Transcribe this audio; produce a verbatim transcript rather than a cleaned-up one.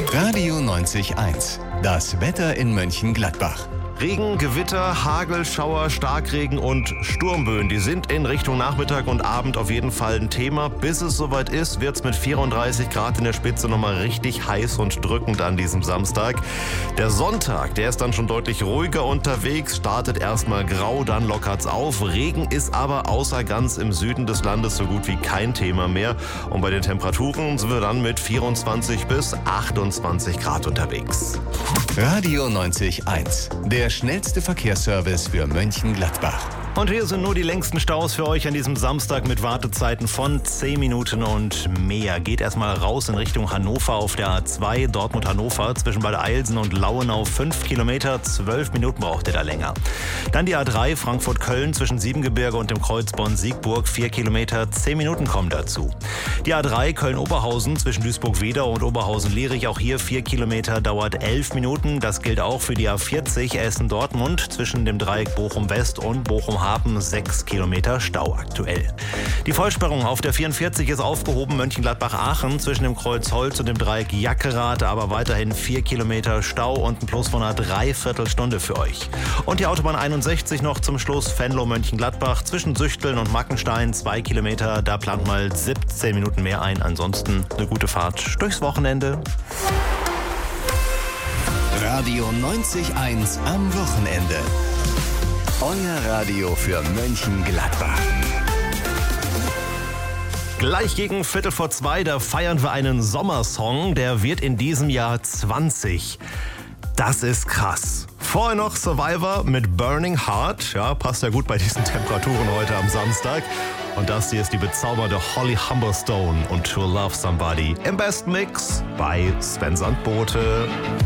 Radio neunzig Komma eins. Das Wetter in Mönchengladbach. Regen, Gewitter, Hagel, Schauer, Starkregen und Sturmböen, die sind in Richtung Nachmittag und Abend auf jeden Fall ein Thema. Bis es soweit ist, wird es mit vierunddreißig Grad in der Spitze nochmal richtig heiß und drückend an diesem Samstag. Der Sonntag, der ist dann schon deutlich ruhiger unterwegs, startet erstmal grau, dann lockert's auf. Regen ist aber außer ganz im Süden des Landes so gut wie kein Thema mehr. Und bei den Temperaturen sind wir dann mit vierundzwanzig bis achtundzwanzig Grad unterwegs. Radio neunzig Komma eins. Der schnellste Verkehrsservice für Mönchengladbach. Und hier sind nur die längsten Staus für euch an diesem Samstag mit Wartezeiten von zehn Minuten und mehr. Geht erstmal raus in Richtung Hannover auf der A zwei, Dortmund-Hannover, zwischen Bad Eilsen und Lauenau fünf Kilometer, zwölf Minuten braucht ihr da länger. Dann die A drei, Frankfurt-Köln, zwischen Siebengebirge und dem Kreuz Bonn-Siegburg, vier Kilometer, zehn Minuten kommen dazu. Die A drei, Köln-Oberhausen, zwischen Duisburg-Wedau und Oberhausen-Lierich, auch hier vier Kilometer, dauert elf Minuten. Das gilt auch für die A vierzig, Essen-Dortmund, zwischen dem Dreieck Bochum-West und Bochum-Haben, sechs Kilometer Stau aktuell. Die Vollsperrung auf der vierundvierzig ist aufgehoben, Mönchengladbach-Aachen, zwischen dem Kreuz Holz und dem Dreieck Jackerath, aber weiterhin vier Kilometer Stau und ein Plus von einer Dreiviertelstunde für euch. Und die Autobahn einundsechzig noch zum Schluss, Venlo-Mönchengladbach, zwischen Süchteln und Mackenstein, zwei Kilometer, da plant mal siebzehn Minuten mehr ein. Ansonsten eine gute Fahrt durchs Wochenende. Radio neunzig Komma eins am Wochenende. Euer Radio für Mönchengladbach. Gleich gegen Viertel vor zwei, da feiern wir einen Sommersong, der wird in diesem Jahr zwanzig. Das ist krass. Vorher noch Survivor mit Burning Heart. Ja, passt ja gut bei diesen Temperaturen heute am Samstag. Und das hier ist die bezaubernde Holly Humberstone und To Love Somebody im besten Mix bei Sven Sandbote.